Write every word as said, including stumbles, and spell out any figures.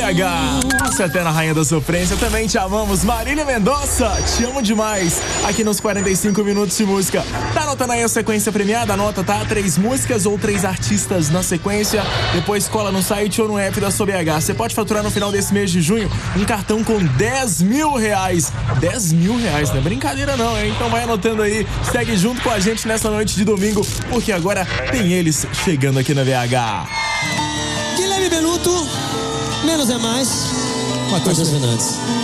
H. Nossa eterna rainha da sofrência, também te amamos. Marília Mendonça, te amo demais. Aqui nos quarenta e cinco minutos de música. Tá anotando aí a sequência premiada? Anota, tá? Três músicas ou três artistas na sequência. Depois cola no site ou no app da Sob H. Você pode faturar no final desse mês de junho um cartão com dez mil reais. dez mil reais, não é brincadeira não, hein? Então vai anotando aí, segue junto com a gente nessa noite de domingo, porque agora tem eles chegando aqui na V H. Guilherme Benuto, menos é mais, Matheus Fernandes.